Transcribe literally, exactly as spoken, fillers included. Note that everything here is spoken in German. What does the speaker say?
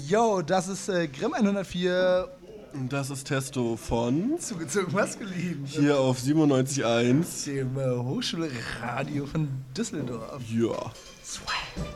Yo, das ist äh, Grimm hundertvier. Und das ist Testo von Zugezogen maskulin. hier auf siebenundneunzig Komma eins. Dem äh, Hochschulradio von Düsseldorf. Ja. Swag.